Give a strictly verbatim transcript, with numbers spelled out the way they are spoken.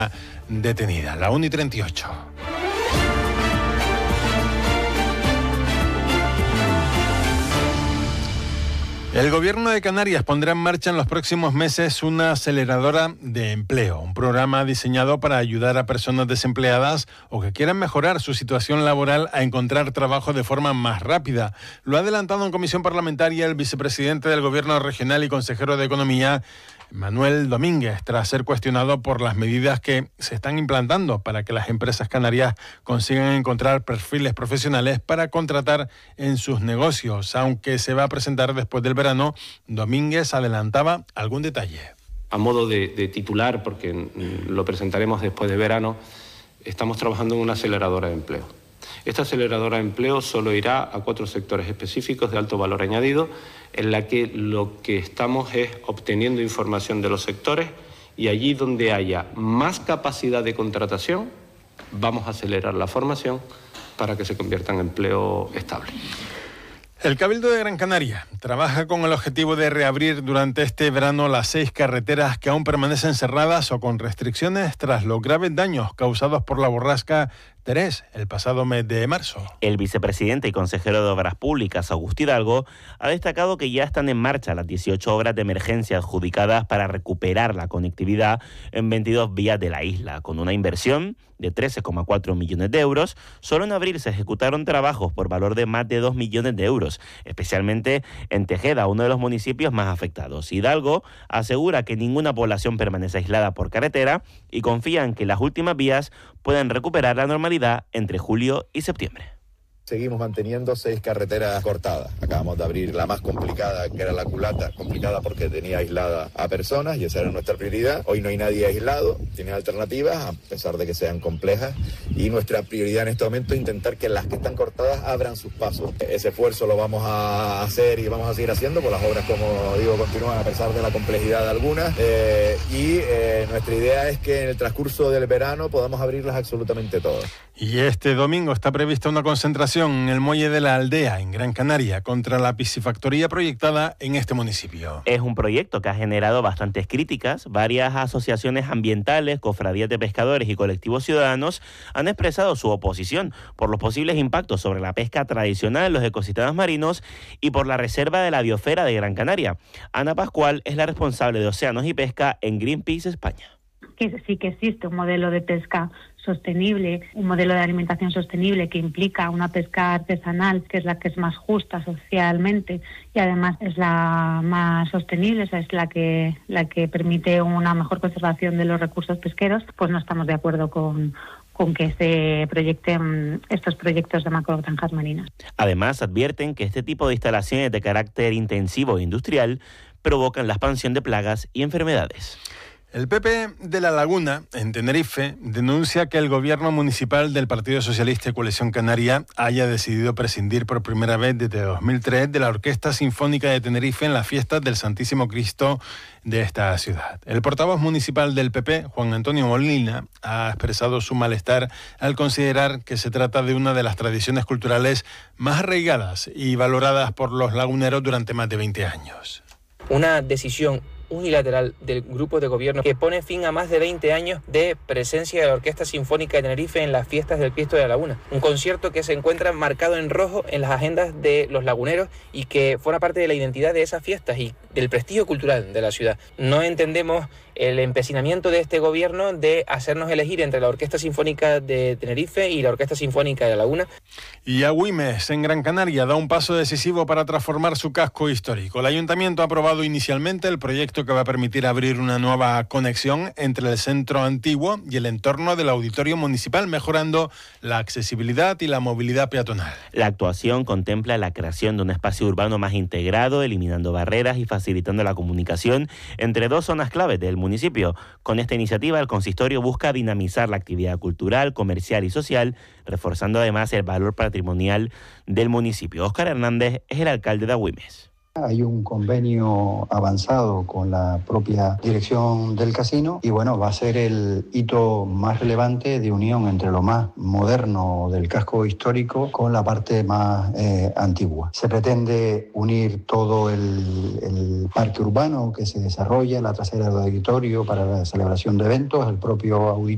detenida. La una y treinta y ocho. El Gobierno de Canarias pondrá en marcha en los próximos meses una aceleradora de empleo, un programa diseñado para ayudar a personas desempleadas o que quieran mejorar su situación laboral a encontrar trabajo de forma más rápida. Lo ha adelantado en comisión parlamentaria el vicepresidente del Gobierno regional y consejero de Economía, Manuel Domínguez, tras ser cuestionado por las medidas que se están implantando para que las empresas canarias consigan encontrar perfiles profesionales para contratar en sus negocios. Aunque se va a presentar después del verano, Domínguez adelantaba algún detalle. A modo de, de titular, porque lo presentaremos después de verano, estamos trabajando en una aceleradora de empleo. Esta aceleradora de empleo solo irá a cuatro sectores específicos de alto valor añadido, en la que lo que estamos es obteniendo información de los sectores y allí donde haya más capacidad de contratación, vamos a acelerar la formación para que se convierta en empleo estable. El Cabildo de Gran Canaria trabaja con el objetivo de reabrir durante este verano las seis carreteras que aún permanecen cerradas o con restricciones tras los graves daños causados por la borrasca Terés el pasado mes de marzo. El vicepresidente y consejero de Obras Públicas, Agustí Hidalgo, ha destacado que ya están en marcha las dieciocho obras de emergencia adjudicadas para recuperar la conectividad en veintidós vías de la isla, con una inversión de trece coma cuatro millones de euros. Solo en abril se ejecutaron trabajos por valor de más de dos millones de euros, especialmente en Tejeda, uno de los municipios más afectados. Hidalgo asegura que ninguna población permanece aislada por carretera y confía en que las últimas vías puedan recuperar la normalidad entre julio y septiembre. Seguimos manteniendo seis carreteras cortadas. Acabamos de abrir la más complicada, que era la culata, complicada porque tenía aislada a personas y esa era nuestra prioridad. Hoy no hay nadie aislado, tienen alternativas, a pesar de que sean complejas, y nuestra prioridad en este momento es intentar que las que están cortadas abran sus pasos. Ese esfuerzo lo vamos a hacer y vamos a seguir haciendo, porque las obras, como digo, continúan a pesar de la complejidad de algunas, eh, y eh, nuestra idea es que en el transcurso del verano podamos abrirlas absolutamente todas. Y este domingo está prevista una concentración en el muelle de la Aldea, en Gran Canaria, contra la piscifactoría proyectada en este municipio. Es un proyecto que ha generado bastantes críticas. Varias asociaciones ambientales, cofradías de pescadores y colectivos ciudadanos han expresado su oposición por los posibles impactos sobre la pesca tradicional en los ecosistemas marinos y por la reserva de la biosfera de Gran Canaria. Ana Pascual es la responsable de Océanos y Pesca en Greenpeace España. Que sí que existe un modelo de pesca sostenible, un modelo de alimentación sostenible que implica una pesca artesanal, que es la que es más justa socialmente y además es la más sostenible, esa es la que la que permite una mejor conservación de los recursos pesqueros. Pues no estamos de acuerdo con con que se proyecten estos proyectos de macrogranjas marinas. Además, advierten que este tipo de instalaciones de carácter intensivo e industrial provocan la expansión de plagas y enfermedades. El P P de La Laguna, en Tenerife, denuncia que el gobierno municipal del Partido Socialista y Coalición Canaria haya decidido prescindir por primera vez desde dos mil tres de la Orquesta Sinfónica de Tenerife en las fiestas del Santísimo Cristo de esta ciudad. El portavoz municipal del P P, Juan Antonio Molina, ha expresado su malestar al considerar que se trata de una de las tradiciones culturales más arraigadas y valoradas por los laguneros durante más de veinte años. Una decisión unilateral del grupo de gobierno que pone fin a más de veinte años de presencia de la Orquesta Sinfónica de Tenerife en las fiestas del Cristo de la Laguna. Un concierto que se encuentra marcado en rojo en las agendas de los laguneros y que forma parte de la identidad de esas fiestas y del prestigio cultural de la ciudad. No entendemos el empecinamiento de este gobierno de hacernos elegir entre la Orquesta Sinfónica de Tenerife y la Orquesta Sinfónica de la Laguna. Y Agüimes, en Gran Canaria, da un paso decisivo para transformar su casco histórico. El ayuntamiento ha aprobado inicialmente el proyecto que va a permitir abrir una nueva conexión entre el centro antiguo y el entorno del auditorio municipal, mejorando la accesibilidad y la movilidad peatonal. La actuación contempla la creación de un espacio urbano más integrado, eliminando barreras y facilitando la comunicación entre dos zonas claves del municipio. Con esta iniciativa, el consistorio busca dinamizar la actividad cultural, comercial y social, reforzando además el valor patrimonial del municipio. Óscar Hernández es el alcalde de Agüimes. Hay un convenio avanzado con la propia dirección del casino y bueno, va a ser el hito más relevante de unión entre lo más moderno del casco histórico con la parte más eh, antigua. Se pretende unir todo el, el parque urbano que se desarrolla, la trasera del auditorio para la celebración de eventos, el propio auditorio